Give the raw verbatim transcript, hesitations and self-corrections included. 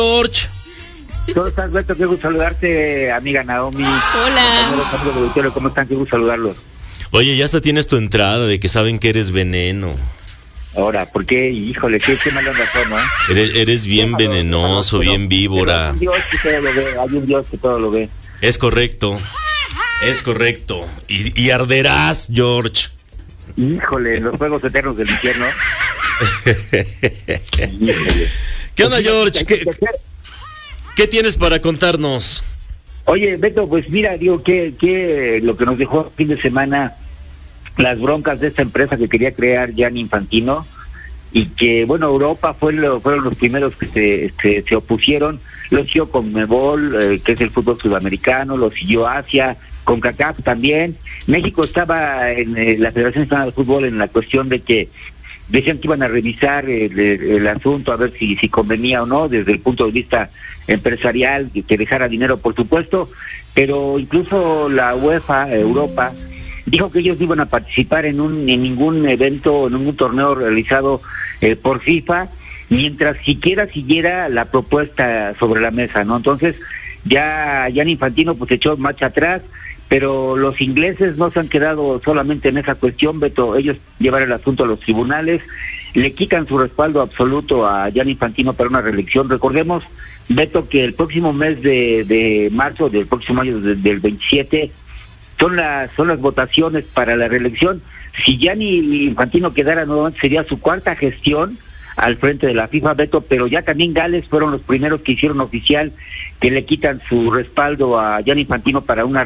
George. ¿Cómo estás, Beto? Qué gusto saludarte, amiga Naomi. Hola. ¿Cómo están? Qué gusto saludarlos. Oye, ya hasta tienes tu entrada de que saben que eres veneno. Ahora, ¿por qué? Híjole, qué, qué mala razón, ¿no? Eres, eres bien Déjalo, venenoso, déjalo, bien pero- víbora. pero Hay un Dios que todo lo ve, hay un Dios que todo lo ve. Es correcto. Es correcto. Y, y arderás, George. Híjole, los fuegos eternos del infierno. Híjole. ¿Qué onda, Pues, George? hay ¿Qué, que hacer- qué tienes para contarnos? Oye, Beto, pues mira, digo que, que lo que nos dejó el fin de semana, las broncas de esta empresa que quería crear Gianni Infantino, y que, bueno, Europa fue lo, fueron los primeros que se, se, se opusieron, lo siguió Conmebol, eh, que es el fútbol sudamericano, lo siguió Asia, CONCACAF también. México estaba en eh, la Federación Española de Fútbol en la cuestión de que decían que iban a revisar el, el, el asunto, a ver si, si convenía o no, desde el punto de vista empresarial, que, que dejara dinero, por supuesto, pero incluso la UEFA, Europa, dijo que ellos no iban a participar en un en ningún evento, en ningún torneo realizado eh, por FIFA, mientras siquiera siguiera la propuesta sobre la mesa, ¿no? Entonces, ya Gianni Infantino pues echó marcha atrás, pero los ingleses no se han quedado solamente en esa cuestión, Beto. Ellos llevan el asunto a los tribunales, le quitan su respaldo absoluto a Gianni Infantino para una reelección. Recordemos, Beto, que el próximo mes de, de marzo, del próximo año de, del veintisiete, son las son las votaciones para la reelección. Si Gianni Infantino quedara nuevamente, sería su cuarta gestión al frente de la FIFA, Beto, pero ya también Gales fueron los primeros que hicieron oficial que le quitan su respaldo a Gianni Infantino para una